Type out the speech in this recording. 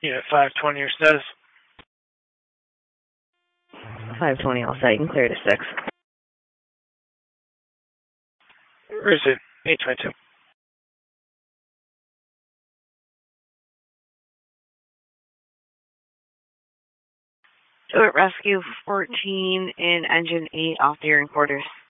Unit 520 your status. 520 all set. You can clear to 6. Receive. 822. Rescue 14 in engine 8 off the hearing quarters.